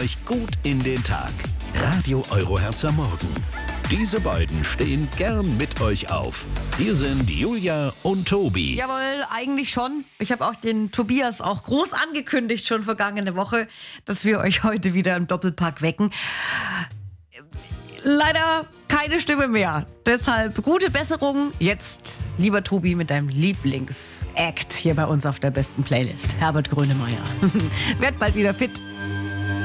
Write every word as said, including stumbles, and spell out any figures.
euch gut in den Tag. Radio Euroherz am Morgen. Diese beiden stehen gern mit euch auf. Hier sind Julia und Tobi. Jawohl, eigentlich schon. Ich habe auch den Tobias auch groß angekündigt, schon vergangene Woche, dass wir euch heute wieder im Doppelpack wecken. Leider keine Stimme mehr. Deshalb gute Besserung. Jetzt, lieber Tobi, mit deinem Lieblings-Act hier bei uns auf der besten Playlist. Herbert Grönemeyer. Werd bald wieder fit.